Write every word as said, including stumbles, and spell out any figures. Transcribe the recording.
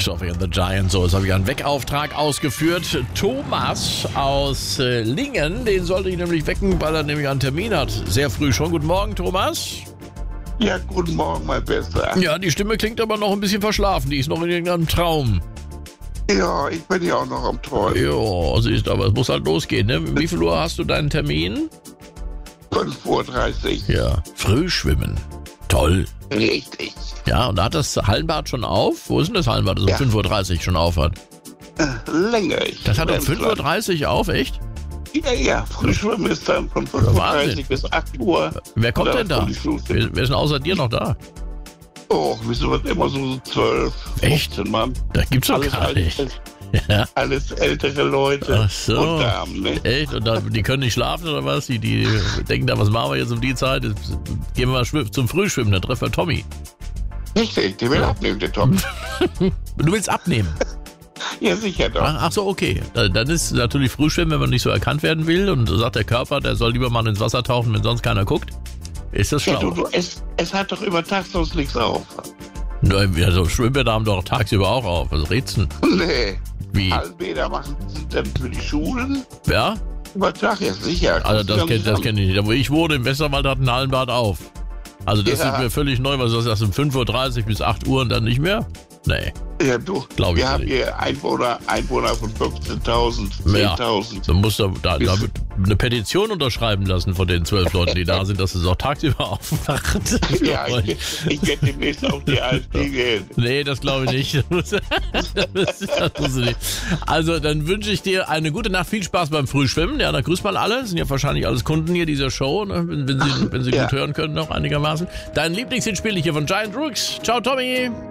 Sophie and the Giants. So, jetzt habe ich einen Weckauftrag ausgeführt. Thomas aus äh, Lingen, den sollte ich nämlich wecken, weil er nämlich einen Termin hat. Sehr früh schon. Guten Morgen, Thomas. Ja, guten Morgen, mein Bester. Ja, die Stimme klingt aber noch ein bisschen verschlafen. Die ist noch in irgendeinem Traum. Ja, ich bin ja auch noch am Träumen. Ja, siehst aber es muss halt losgehen, ne? Wie viel Uhr hast du deinen Termin? fünf Uhr dreißig. Ja, Frühschwimmen. Toll. Richtig. Ja, und da hat das Hallenbad schon auf? Wo ist denn das Hallenbad, das um Ja. fünf Uhr dreißig schon auf hat? Äh, länger. Ich Das hat um bin fünf Uhr dreißig auf, echt? Ja, ja, Frühschwimmen ist dann von fünf Uhr dreißig bis acht Uhr. Wer kommt Und denn dann da? Frühstück. Wer, wer ist denn außer dir noch da? Oh, wieso wird immer so zwölf, Echt? fünfzehn Mann? Das gibt's doch Alles, gar nicht. alles, Ja. alles ältere Leute Ach so. und Damen, ne? Echt? Und da, die können nicht schlafen oder was? Die, die denken da, was machen wir jetzt um die Zeit? Jetzt gehen wir mal schwimm- zum Frühschwimmen, dann treffen wir Tommy. Richtig, der will abnehmen, der Tom. Du willst abnehmen? Ja, sicher doch. Ach, ach so, okay. Da- Dann ist natürlich Frühschwimmen, wenn man nicht so erkannt werden will und sagt der Körper, der soll lieber mal ins Wasser tauchen, wenn sonst keiner guckt. Ist das Ja, schlau? du, du, es, es hat doch über Tag sonst nichts auf. Also Schwimmbäder haben doch tagsüber auch auf. Was redst du denn? Nee. Wie? Hallenbäder machen sind dann für die Schulen. Ja? Über Tag, ja sicher. Also das Kommst du kenn, gar das nicht kenne ich nicht. Da wo ich wohne, im Westerwald hat ein Hallenbad auf. Also das Ja. ist mir völlig neu, was du sagst, um fünf Uhr dreißig bis acht Uhr und dann nicht mehr? Nee. an. Ja, du, Glaub ich wir haben nicht. hier Einwohner, Einwohner von fünfzehntausend, Ja. zehntausend. Dann musst du da, da eine Petition unterschreiben lassen von den zwölf Leuten, die da sind, dass es auch tagsüber aufwacht. Ja, ich, ich werde demnächst auch die AfD wählen. Nee, das glaube ich nicht. Das muss, das muss, das muss ich nicht. Also, dann wünsche ich dir eine gute Nacht, viel Spaß beim Frühschwimmen. Ja, dann grüß mal alle. Das sind ja wahrscheinlich alles Kunden hier dieser Show, ne? wenn, wenn sie, wenn sie ja. gut hören können noch einigermaßen. Dein Lieblingshit spiele ich hier von Giant Rooks. Ciao, Tommy.